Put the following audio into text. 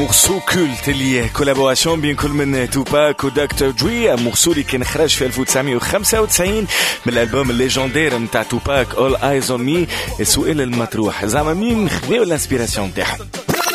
مورسو كولت اللي كولابوراسيون بين كل من توباك ودكتور دري، مورسو اللي كان خرج في 1995 من الالبوم الليجندير نتاع توباك All Eyes on Me. السؤال المطروح زعما مين خذاو الانسبيراسيون تاعهم؟